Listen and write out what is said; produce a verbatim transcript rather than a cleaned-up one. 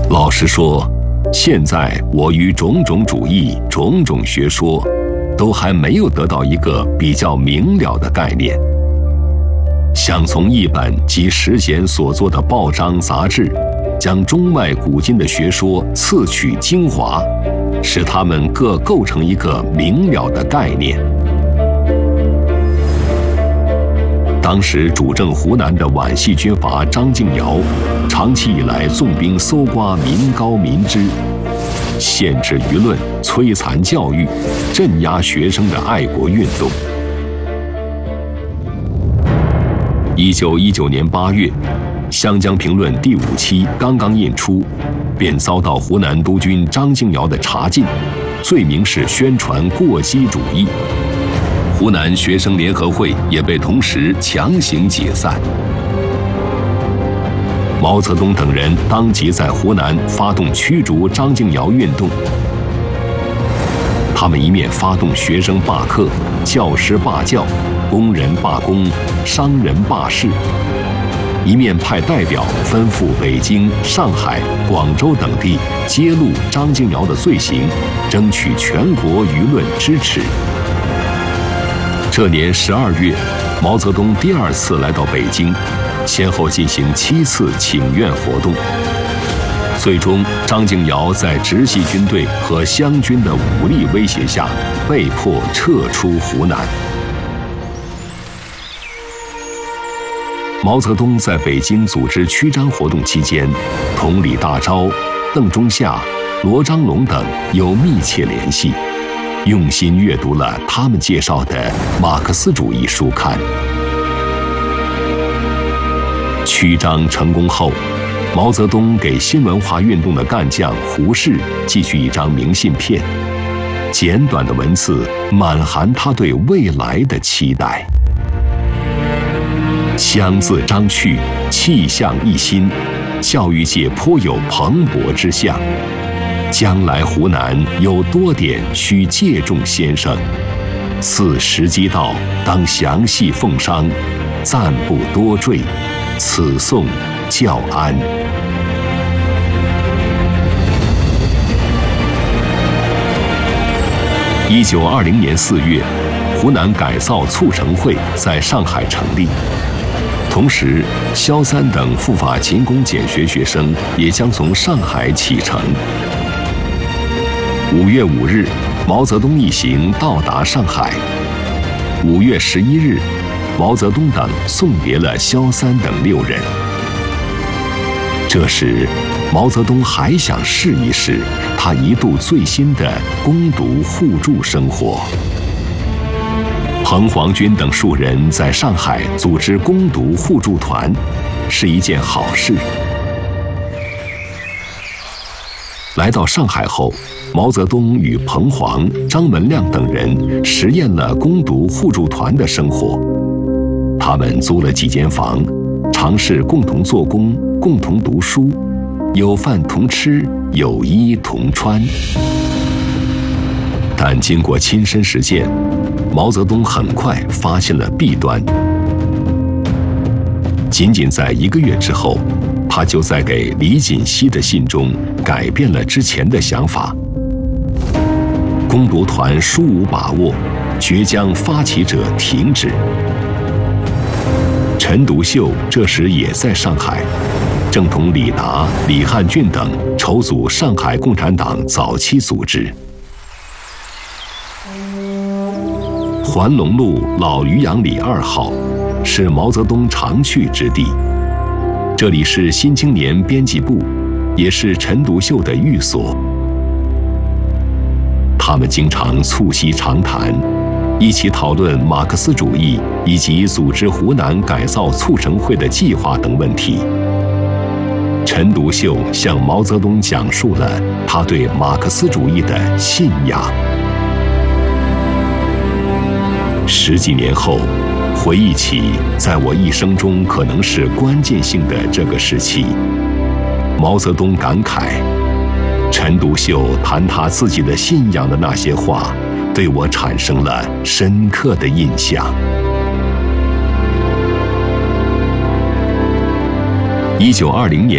老实说，现在我与种种主义、种种学说，都还没有得到一个比较明了的概念。想从译本及时贤所做的报章杂志，将中外古今的学说刺取精华，使它们各构成一个明了的概念。当时主政湖南的皖系军阀张敬尧，长期以来纵兵搜刮民膏民脂，限制舆论，摧残教育，镇压学生的爱国运动。一九一九年八月，《湘江评论》第五期刚刚印出，便遭到湖南督军张敬尧的查禁，罪名是宣传过激主义。湖南学生联合会也被同时强行解散。毛泽东等人当即在湖南发动驱逐张敬尧运动。他们一面发动学生罢课、教师罢教、工人罢工、商人罢市，一面派代表吩咐北京、上海、广州等地揭露张敬尧的罪行，争取全国舆论支持。这年十二月，毛泽东第二次来到北京，先后进行七次请愿活动。最终，张敬尧在直系军队和湘军的武力威胁下，被迫撤出湖南。毛泽东在北京组织驱张活动期间，同李大钊、邓中夏、罗章龙等有密切联系，用心阅读了他们介绍的马克思主义书刊。驱张成功后，毛泽东给新文化运动的干将胡适寄去一张明信片，简短的文字满含他对未来的期待。枪自张去，气象一新，教育界颇有蓬勃之象。将来湖南有多点需借重先生，此时机到，当详细奉商，暂不多赘。此颂教安。一九二零年四月，湖南改造促成会在上海成立。同时，萧三等赴法勤工俭学学生也将从上海启程。五月五日，毛泽东一行到达上海。五月十一日，毛泽东等送别了萧三等六人。这时，毛泽东还想试一试他一度最新的攻读互助生活。彭黄军等数人在上海组织攻读互助团，是一件好事。来到上海后，毛泽东与彭黄、张文亮等人实验了攻读互助团的生活。他们租了几间房，尝试共同做工、共同读书，有饭同吃，有衣同穿。但经过亲身实践，毛泽东很快发现了弊端。仅仅在一个月之后，他就在给李锦熙的信中改变了之前的想法。攻读团殊无把握，决将发起者停止。陈独秀这时也在上海，正同李达、李汉俊等筹组上海共产党早期组织。环龙路老渔阳里二号是毛泽东常去之地，这里是《新青年》编辑部，也是陈独秀的寓所。他们经常促膝长谈，一起讨论马克思主义以及组织湖南改造促成会的计划等问题。陈独秀向毛泽东讲述了他对马克思主义的信仰。十几年后，回忆起在我一生中可能是关键性的这个时期，毛泽东感慨，陈独秀谈他自己的信仰的那些话，对我产生了深刻的印象。一九二零年。